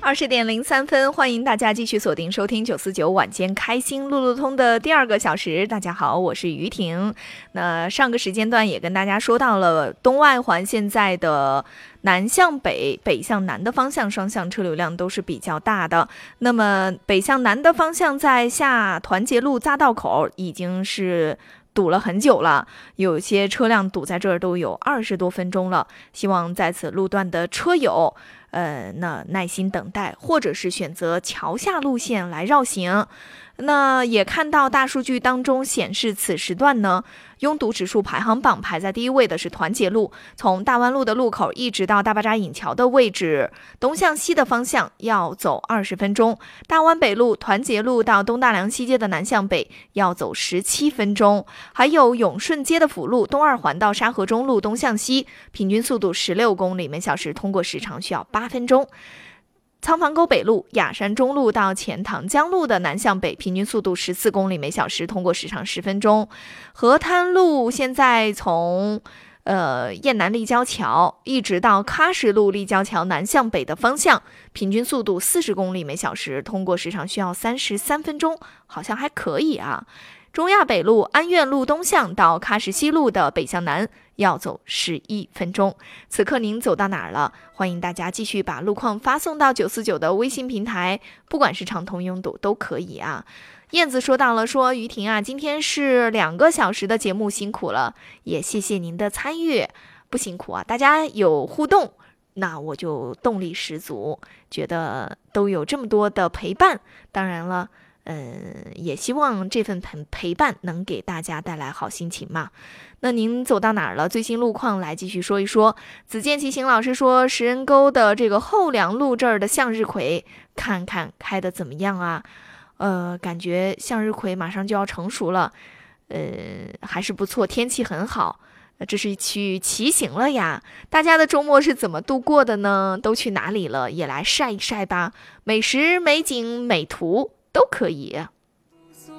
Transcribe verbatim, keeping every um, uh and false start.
二十点零三分，欢迎大家继续锁定收听九四九晚间开心路路通的第二个小时。大家好，我是于婷。那上个时间段也跟大家说到了东外环现在的南向北、北向南的方向双向车流量都是比较大的。那么北向南的方向在下团结路匝道口已经是堵了很久了，有些车辆堵在这儿都有二十多分钟了。希望在此路段的车友呃，那耐心等待，或者是选择桥下路线来绕行。那也看到大数据当中显示，此时段呢，拥堵指数排行榜排在第一位的是团结路，从大湾路的路口一直到大巴扎引桥的位置，东向西的方向要走二十分钟；大湾北路、团结路到东大梁西街的南向北要走十七分钟；还有永顺街的辅路东二环到沙河中路东向西，平均速度十六公里每小时，通过时长需要八分钟。仓房沟北路、雅山中路到钱塘江路的南向北，平均速度十四公里每小时，通过时长十分钟。河滩路现在从呃雁南立交桥一直到喀什路立交桥南向北的方向，平均速度四十公里每小时，通过时长需要三十三分钟，好像还可以啊。中亚北路安苑路东向到喀什西路的北向南要走十一分钟。此刻您走到哪儿了？欢迎大家继续把路况发送到九四九的微信平台，不管是畅通拥堵都可以啊。燕子说到了，说于婷啊，今天是两个小时的节目，辛苦了，也谢谢您的参与。不辛苦啊，大家有互动，那我就动力十足，觉得都有这么多的陪伴。当然了，嗯，也希望这份陪陪伴能给大家带来好心情嘛。那您走到哪儿了？最新路况来继续说一说。子健骑行老师说，石人沟的这个后梁路这儿的向日葵，看看开得怎么样啊？呃，感觉向日葵马上就要成熟了，呃，还是不错，天气很好。这是去骑行了呀，大家的周末是怎么度过的呢？都去哪里了？也来晒一晒吧，美食、美景、美图都可以。